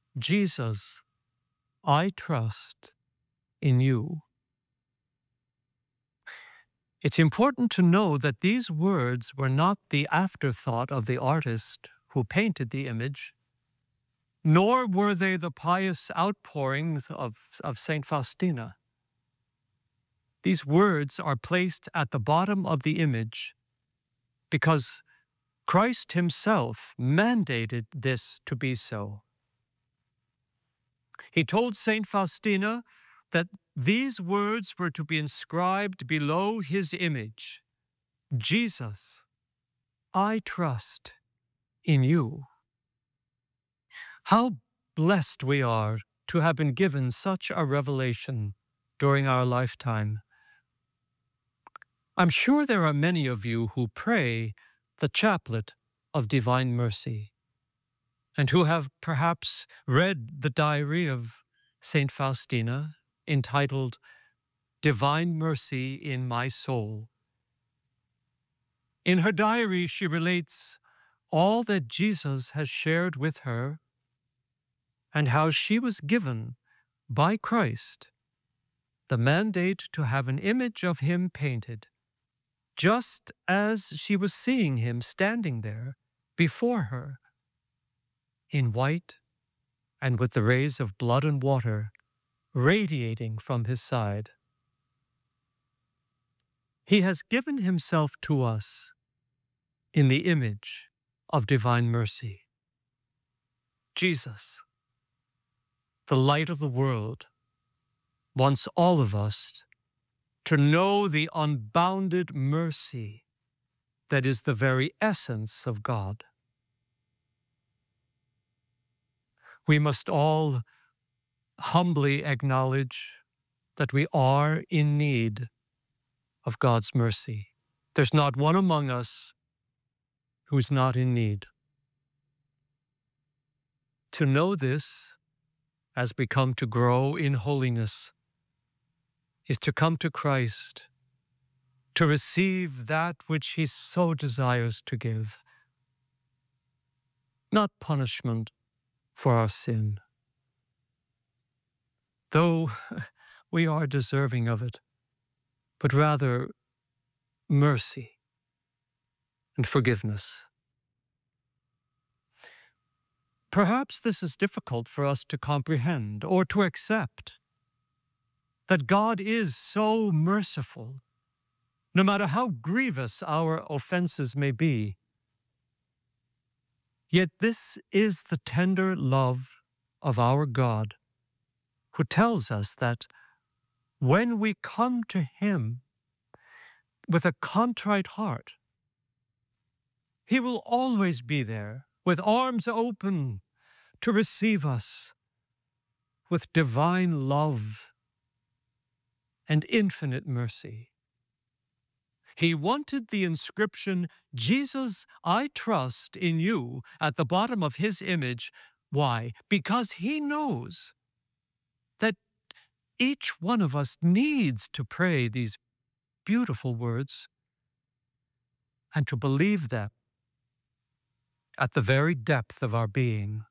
Jesus, I trust in you. It's important to know that these words were not the afterthought of the artist who painted the image, nor were they the pious outpourings of St. Faustina. These words are placed at the bottom of the image because Christ himself mandated this to be so. He told St. Faustina that these words were to be inscribed below his image: Jesus, I trust in you. How blessed we are to have been given such a revelation during our lifetime. I'm sure there are many of you who pray the chaplet of Divine Mercy, and who have perhaps read the diary of St. Faustina entitled Divine Mercy in My Soul. In her diary, she relates all that Jesus has shared with her and how she was given by Christ the mandate to have an image of him painted, just as she was seeing him standing there before her, in white and with the rays of blood and water radiating from his side. He has given himself to us in the image of divine mercy. Jesus, the light of the world, wants all of us to know the unbounded mercy that is the very essence of God. We must all humbly acknowledge that we are in need of God's mercy. There's not one among us who is not in need. To know this, as we come to grow in holiness, is to come to Christ, to receive that which he so desires to give. Not punishment for our sin, though we are deserving of it, but rather mercy and forgiveness. Perhaps this is difficult for us to comprehend or to accept, that God is so merciful, no matter how grievous our offenses may be. Yet this is the tender love of our God, who tells us that when we come to him with a contrite heart, he will always be there with arms open to receive us with divine love and infinite mercy. He wanted the inscription, Jesus, I trust in you, at the bottom of his image. Why? Because he knows that each one of us needs to pray these beautiful words and to believe them at the very depth of our being.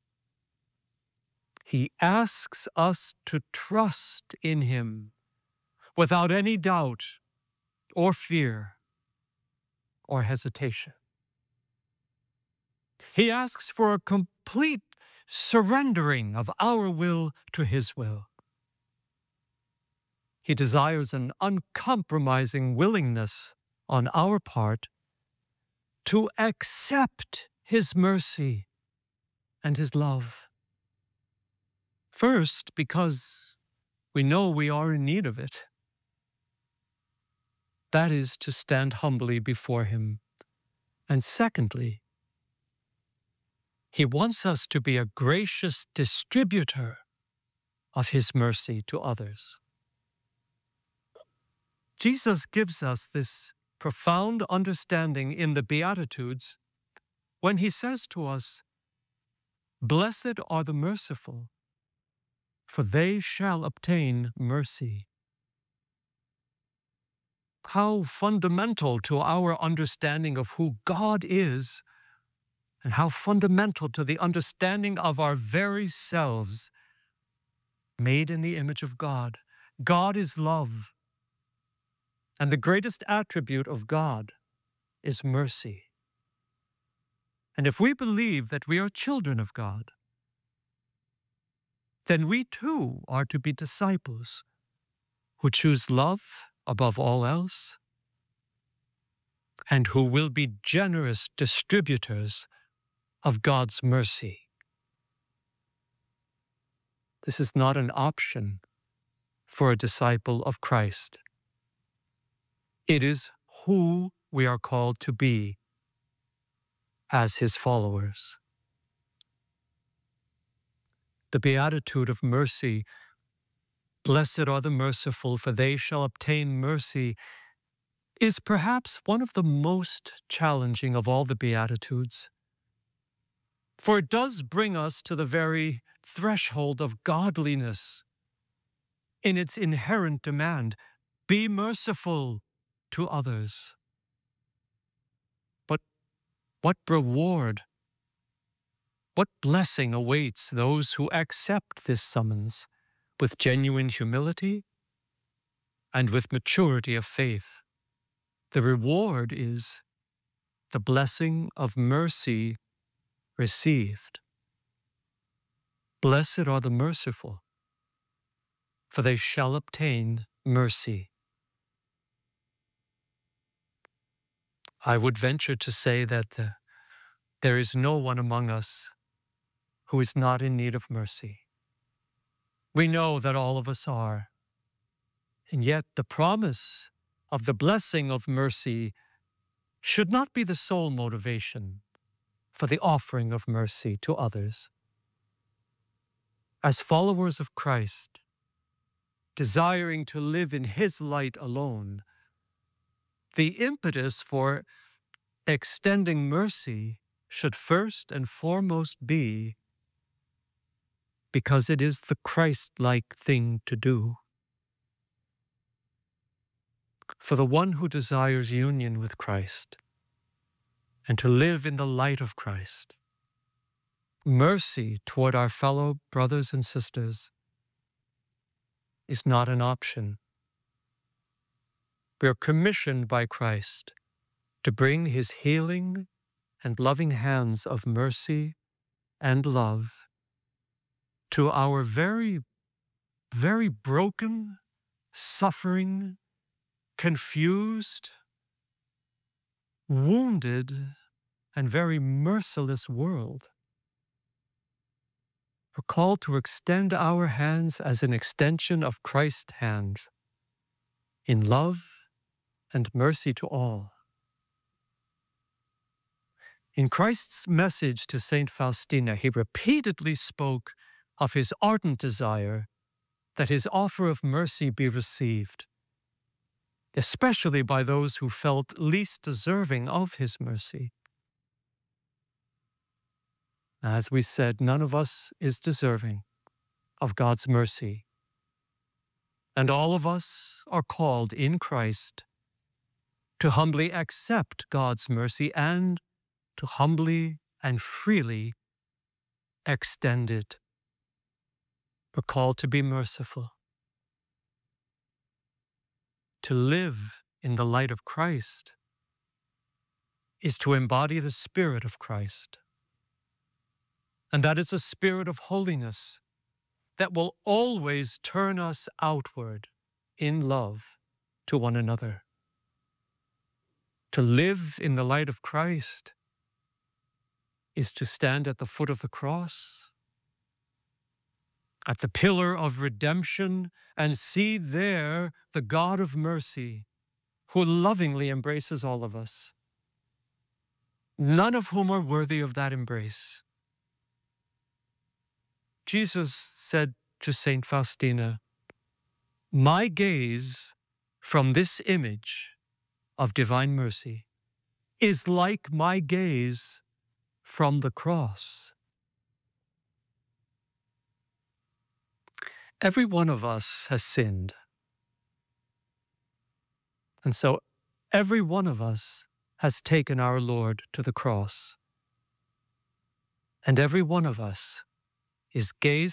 He asks us to trust in him without any doubt or fear or hesitation. He asks for a complete surrendering of our will to his will. He desires an uncompromising willingness on our part to accept his mercy and his love. First, because we know we are in need of it. That is to stand humbly before him. And secondly, he wants us to be a gracious distributor of his mercy to others. Jesus gives us this profound understanding in the Beatitudes when he says to us, "Blessed are the merciful, for they shall obtain mercy." How fundamental to our understanding of who God is and how fundamental to the understanding of our very selves, made in the image of God. God is love, and the greatest attribute of God is mercy. And if we believe that we are children of God, then we too are to be disciples who choose love above all else, and who will be generous distributors of God's mercy. This is not an option for a disciple of Christ. It is who we are called to be as his followers. The Beatitude of Mercy, blessed are the merciful, for they shall obtain mercy, is perhaps one of the most challenging of all the Beatitudes. For it does bring us to the very threshold of godliness in its inherent demand. Be merciful to others. But what reward, what blessing awaits those who accept this summons with genuine humility and with maturity of faith? The reward is the blessing of mercy received. Blessed are the merciful, for they shall obtain mercy. I would venture to say that there is no one among us who is not in need of mercy. We know that all of us are. And yet the promise of the blessing of mercy should not be the sole motivation for the offering of mercy to others. As followers of Christ, desiring to live in his light alone, the impetus for extending mercy should first and foremost be because it is the Christ-like thing to do. For the one who desires union with Christ and to live in the light of Christ, mercy toward our fellow brothers and sisters is not an option. We are commissioned by Christ to bring his healing and loving hands of mercy and love to our very, very broken, suffering, confused, wounded, and very merciless world. We're called to extend our hands as an extension of Christ's hands in love and mercy to all. In Christ's message to Saint Faustina, he repeatedly spoke of his ardent desire that his offer of mercy be received, especially by those who felt least deserving of his mercy. As we said, none of us is deserving of God's mercy, and all of us are called in Christ to humbly accept God's mercy and to humbly and freely extend it. We're called to be merciful, to live in the light of Christ is to embody the Spirit of Christ. And that is a spirit of holiness that will always turn us outward in love to one another. To live in the light of Christ is to stand at the foot of the cross, at the pillar of redemption, and see there the God of mercy who lovingly embraces all of us, none of whom are worthy of that embrace. Jesus said to Saint Faustina, "My gaze from this image of divine mercy is like my gaze from the cross." Every one of us has sinned. And so every one of us has taken our Lord to the cross. And every one of us is gazing